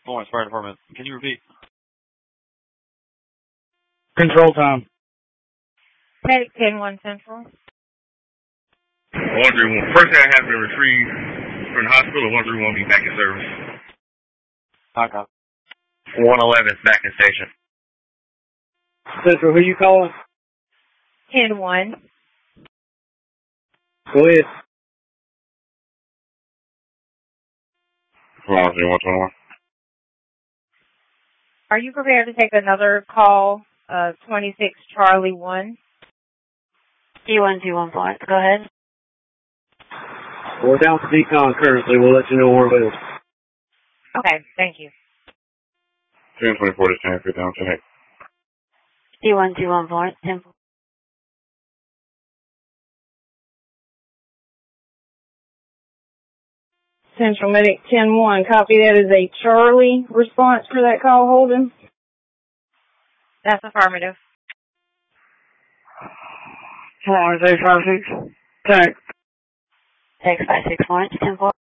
Florence Fire Department. Can you repeat? Control time. Medic 10-1 Central. 131. First thing I have been retrieved from the hospital. 131 be back in service. Okay. 111 back in station. Central, who you calling? 10-1. Go ahead. 131. Are you prepared to take another call? 26 Charlie 1. D121 Florence, go ahead. We're down for decon currently. We'll let you know where it is. Okay, thank you. 1024 to 10 down to next. D121 Florence, 10. Central Medic 10-1. Copy that as a Charlie response for that call, Holden. That's affirmative. Florence 856. Tank. Text 56 Florence, 10-4.